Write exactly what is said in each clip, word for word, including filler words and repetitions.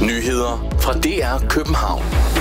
Nyheder fra D R København.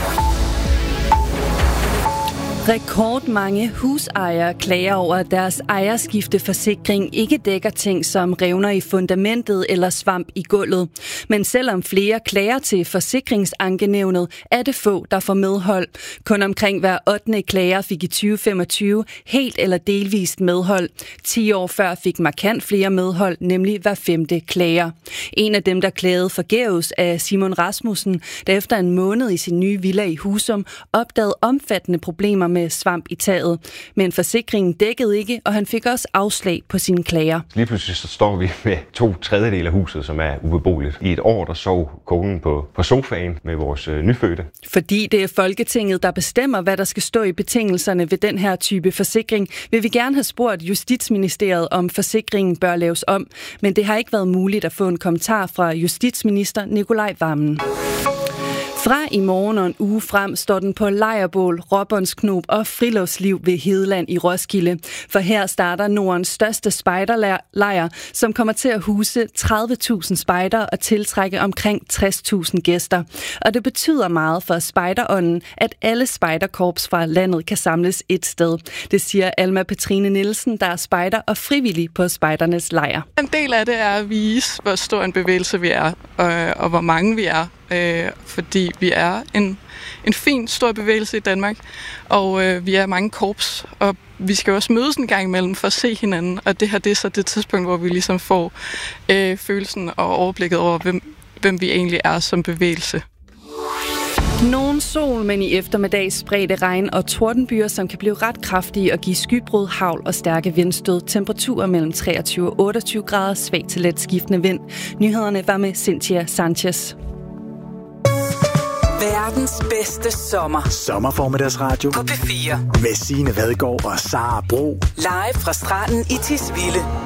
Rekordmange husejere klager over, at deres ejerskifteforsikring ikke dækker ting som revner i fundamentet eller svamp i gulvet. Men selvom flere klager til forsikringsankenævnet, er det få, der får medhold. Kun omkring hver ottende klager fik i tyve femogtyve helt eller delvist medhold. ti år før fik markant flere medhold, nemlig hver femte klager. En af dem, der klagede forgæves, er Simon Rasmussen, der efter en måned i sin nye villa i Husum opdagede omfattende problemer med svamp i taget. Men forsikringen dækkede ikke, og han fik også afslag på sine klager. Lige pludselig så står vi med to tredjedele af huset, som er ubeboeligt. I et år, der sov konen på, på sofaen med vores øh, nyfødte. Fordi det er Folketinget, der bestemmer, hvad der skal stå i betingelserne ved den her type forsikring, vil vi gerne have spurgt Justitsministeriet, om forsikringen bør laves om. Men det har ikke været muligt at få en kommentar fra justitsminister Nicolai Wammen. Fra i morgen og en uge frem står den på lejrbål, råbåndsknob og friluftsliv ved Hedeland i Roskilde. For her starter Nordens største spejderlejr, som kommer til at huse tredive tusind spejdere og tiltrække omkring tres tusind gæster. Og det betyder meget for spejderånden, at alle spejderkorps fra landet kan samles et sted. Det siger Alma Petrine Nielsen, der er spejder og frivillig på spejdernes lejr. En del af det er at vise, hvor stor en bevægelse vi er, og, og hvor mange vi er. Øh, fordi vi er en, en fin, stor bevægelse i Danmark, og øh, vi er mange korps, og vi skal også mødes en gang imellem for at se hinanden, og det her det er så det tidspunkt, hvor vi ligesom får øh, følelsen og overblikket over, hvem, hvem vi egentlig er som bevægelse. Nogen sol, men i eftermiddag spredte regn og tordenbyer, som kan blive ret kraftige og give skybrud, hagl og stærke vindstød. Temperaturer mellem treogtyve og otteogtyve grader, svag til let skiftende vind. Nyhederne var med Cynthia Sanchez. Verdens bedste sommer. Sommerformiddagsradio på P fire. Med Signe Vadgaard og Sara Bro. Live fra stranden i Tisvilde.